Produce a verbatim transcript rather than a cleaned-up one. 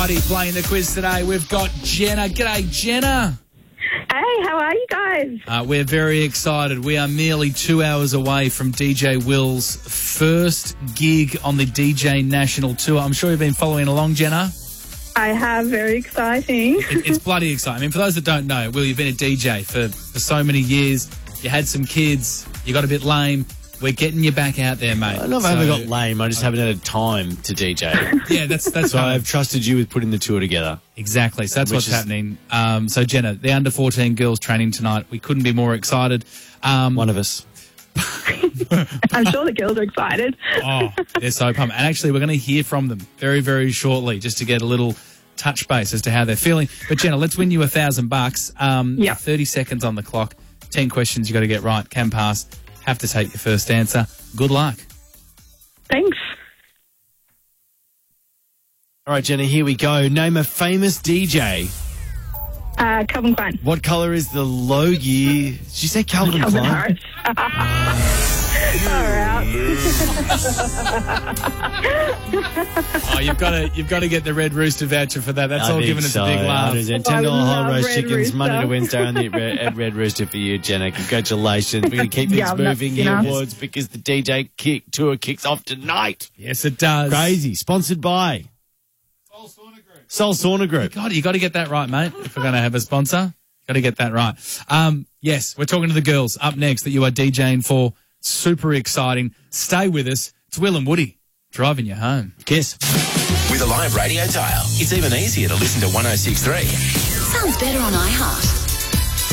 Buddy playing the quiz today. We've got Jenna. G'day, Jenna. Hey, how are you guys? Uh, we're very excited. We are merely two hours away from D J Will's first gig on the D J National Tour. I'm sure you've been following along, Jenna. I have. Very exciting. It, it's bloody exciting. I mean, for those that don't know, Will, you've been a D J for, for so many years. You had some kids. You got a bit lame. We're getting you back out there, mate. I don't know if I ever got lame. I just haven't had time to D J. Yeah, that's that's So right. I've trusted you with putting the tour together. Exactly. So that's Which what's is- happening. Um, so, Jenna, the under fourteen girls training tonight. We couldn't be more excited. Um, One of us. I'm sure the girls are excited. Oh, they're so pumped. And actually, we're going to hear from them very, very shortly just to get a little touch base as to how they're feeling. But, Jenna, let's win you a thousand bucks. Um, Yeah. thirty seconds on the clock. ten questions you got to get right. Can pass. Have to take your first answer. Good luck. Thanks. All right, Jenna, here we go. Name a famous D J. Uh, Calvin Klein. What colour is the Logie? Did you say Calvin, Calvin Klein? Harris. All right. Oh, you've got to you've got to get the Red Rooster voucher for that. That's I all think giving us so. a big laugh. ten I dollars whole love roast Red chickens, Rooster. Monday to Wednesday on the Red, at Red Rooster for you, Jenna. Congratulations. We're going to keep things Yeah, I'm not- moving you know. herewards because the D J kick tour kicks off tonight. Yes, it does. Crazy. Sponsored by Soul Sauna Group. God, you got to get that right, mate. If we're going to have a sponsor, got to get that right. Um, yes, we're talking to the girls up next that you are DJing for. Super exciting. Stay with us. It's Will and Woody driving you home. Kiss. With a live radio dial, it's even easier to listen to one oh six point three. Sounds better on iHeart.